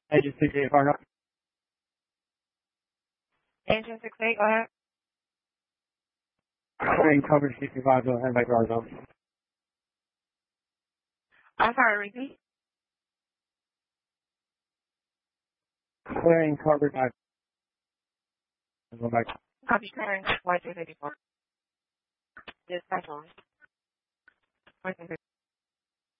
Engine 685. Engine 68, go ahead. Clearing coverage 65, go ahead, back to zone. I'm sorry, repeat. Clearing coverage 5. Go back. Copy clearing 1254. Dispatch on.